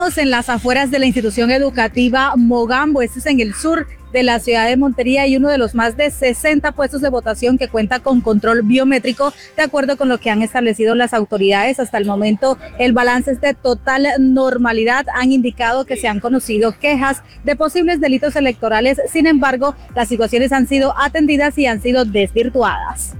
En las afueras de la institución educativa Mogambo, este es en el sur de la ciudad de Montería y uno de los más de 60 puestos de votación que cuenta con control biométrico, de acuerdo con lo que han establecido las autoridades. Hasta el momento el balance es de total normalidad. Han indicado que se han conocido quejas de posibles delitos electorales, sin embargo, las situaciones han sido atendidas y han sido desvirtuadas.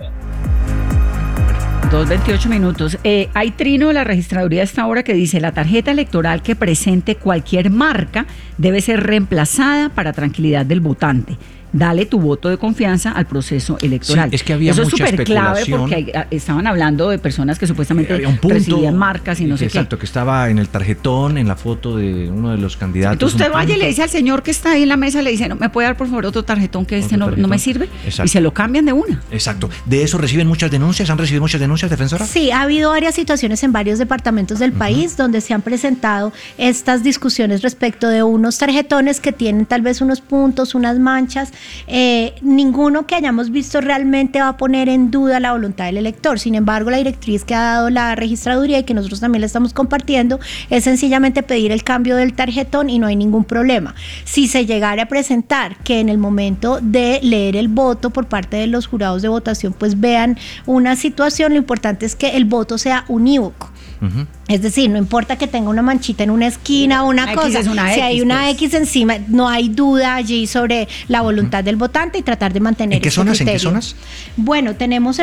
2:28 minutos. Hay trino de la registraduría a esta hora que dice: la tarjeta electoral que presente cualquier marca debe ser reemplazada para tranquilidad del votante. Dale tu voto de confianza al proceso electoral. Sí, es que había eso mucha es súper clave especulación. porque estaban hablando de personas que supuestamente recibían marcas y no sé qué. Exacto, que estaba en el tarjetón, en la foto de uno de los candidatos. Entonces usted vaya y le dice al señor que está ahí en la mesa, le dice: no, ¿me puede dar por favor otro tarjetón que este no me sirve? Exacto. Y se lo cambian de una. Exacto. ¿De eso reciben muchas denuncias? ¿Han recibido muchas denuncias, defensora? Sí, ha habido varias situaciones en varios departamentos del país donde se han presentado estas discusiones respecto de unos tarjetones que tienen tal vez unos puntos, unas manchas. Ninguno que hayamos visto realmente va a poner en duda la voluntad del elector. Sin embargo, la directriz que ha dado la registraduría y que nosotros también la estamos compartiendo es sencillamente pedir el cambio del tarjetón y no hay ningún problema. Si se llegara a presentar que en el momento de leer el voto por parte de los jurados de votación pues vean una situación, lo importante es que el voto sea unívoco. Uh-huh. Es decir, no importa que tenga una manchita en una esquina o una cosa, si hay una X encima, no hay duda allí sobre la voluntad del votante y tratar de mantener ¿En qué zonas? criterio. ¿En qué zonas? Bueno, tenemos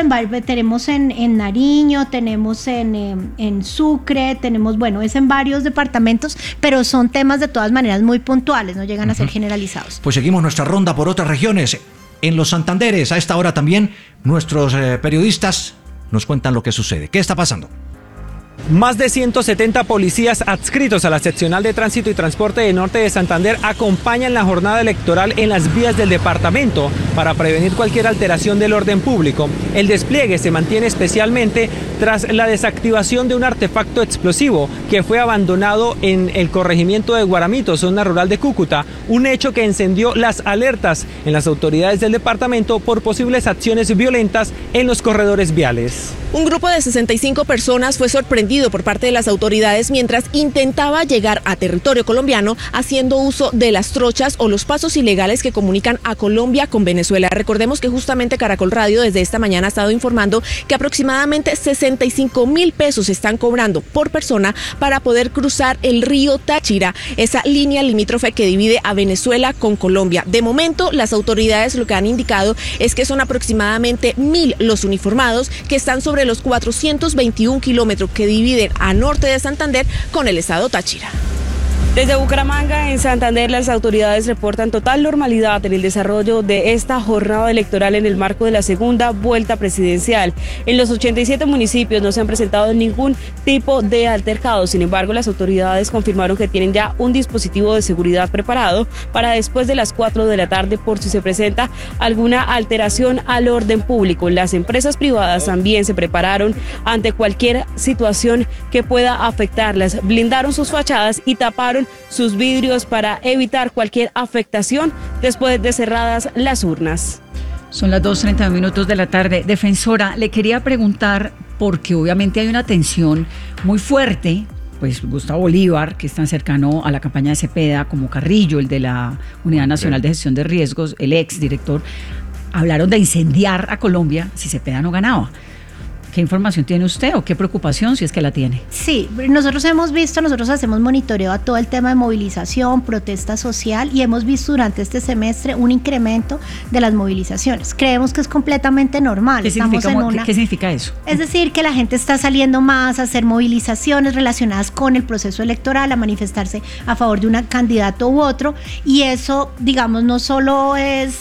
en Nariño, tenemos en Sucre, es en varios departamentos, pero son temas de todas maneras muy puntuales, no llegan a ser generalizados. Pues seguimos nuestra ronda por otras regiones. En los Santanderes, a esta hora también, nuestros periodistas nos cuentan lo que sucede. ¿Qué está pasando? Más de 170 policías adscritos a la seccional de tránsito y transporte de Norte de Santander acompañan la jornada electoral en las vías del departamento para prevenir cualquier alteración del orden público. El despliegue se mantiene especialmente tras la desactivación de un artefacto explosivo que fue abandonado en el corregimiento de Guaramito, zona rural de Cúcuta, un hecho que encendió las alertas en las autoridades del departamento por posibles acciones violentas en los corredores viales. Un grupo de 65 personas fue sorprendido por parte de las autoridades mientras intentaba llegar a territorio colombiano haciendo uso de las trochas o los pasos ilegales que comunican a Colombia con Venezuela. Recordemos que justamente Caracol Radio desde esta mañana ha estado informando que aproximadamente 65.000 pesos están cobrando por persona para poder cruzar el río Táchira, esa línea limítrofe que divide a Venezuela con Colombia. De momento, las autoridades lo que han indicado es que son aproximadamente 1.000 los uniformados que están sobre los 421 kilómetros que dividen a norte de Santander con el estado Táchira. Desde Bucaramanga, en Santander, las autoridades reportan total normalidad en el desarrollo de esta jornada electoral en el marco de la segunda vuelta presidencial. En los 87 municipios no se han presentado ningún tipo de altercado. Sin embargo, las autoridades confirmaron que tienen ya un dispositivo de seguridad preparado para después de las 4 de la tarde por si se presenta alguna alteración al orden público. Las empresas privadas también se prepararon ante cualquier situación que pueda afectarlas. Blindaron sus fachadas y taparon sus vidrios para evitar cualquier afectación después de cerradas las urnas. Son las 2:30 de la tarde. Defensora, le quería preguntar, porque obviamente hay una tensión muy fuerte, pues Gustavo Bolívar, que es tan cercano a la campaña de Cepeda, como Carrillo, el de la Unidad Nacional de Gestión de Riesgos, el ex director, hablaron de incendiar a Colombia si Cepeda no ganaba. ¿Qué información tiene usted o qué preocupación, si es que la tiene? Sí, nosotros hacemos monitoreo a todo el tema de movilización, protesta social y hemos visto durante este semestre un incremento de las movilizaciones. Creemos que es completamente normal. ¿Qué significa eso? Es decir, que la gente está saliendo más a hacer movilizaciones relacionadas con el proceso electoral, a manifestarse a favor de un candidato u otro, y eso, digamos, no solo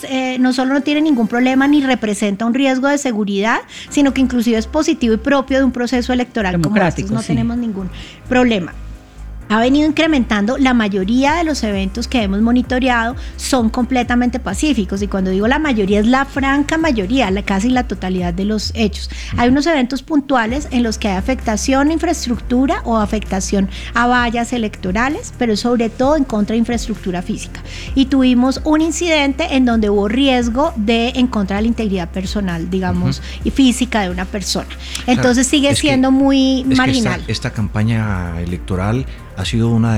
no tiene ningún problema ni representa un riesgo de seguridad, sino que inclusive es positivo y propio de un proceso electoral democrático. Como estos, no tenemos ningún problema. Ha venido incrementando, la mayoría de los eventos que hemos monitoreado son completamente pacíficos, y cuando digo la mayoría es la franca mayoría, casi la totalidad de los hechos. Hay unos eventos puntuales en los que hay afectación a infraestructura o afectación a vallas electorales, pero sobre todo en contra de infraestructura física. Y tuvimos un incidente en donde hubo riesgo en contra de la integridad personal, digamos, y física de una persona. Entonces sigue siendo muy marginal. Esta campaña electoral ha sido una